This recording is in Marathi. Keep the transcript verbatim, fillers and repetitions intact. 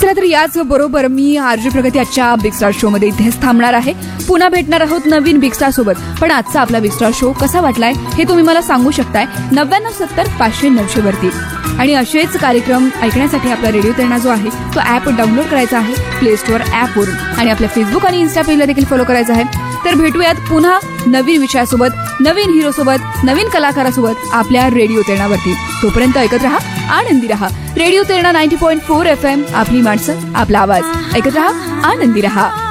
चला तर याच बरोबर मी आरजे प्रगती आजच्या बिग स्टार शो मध्ये इथेच थांबणार आहे. पुन्हा भेटणार आहोत नवीन बिग स्टार सोबत. पण आजचा आपला बिग स्टार शो कसा वाटलाय हे तुम्ही मला सांगू शकताय नव्याण्णव सत्तर पाचशे नऊशे वरती. आणि असेच कार्यक्रम ऐकण्यासाठी आपला रेडिओ तेरणा जो आहे तो ऍप डाउनलोड करायचा आहे प्ले स्टोअर ऍपवरून. आणि आपल्या फेसबुक आणि इन्स्टा पेजला देखील फॉलो करायचं आहे. तर भेटूयात पुन्हा नवीन विषयासोबत, नवीन हिरो सोबत, नवीन कलाकारासोबत आपल्या रेडिओ तेरणावरती. तोपर्यंत ऐकत रहा, आनंदी रहा. Radio Terna ninety point four F M, आपली माणसं, आपला आवाज. ऐकत रहा, आनंदी रहा.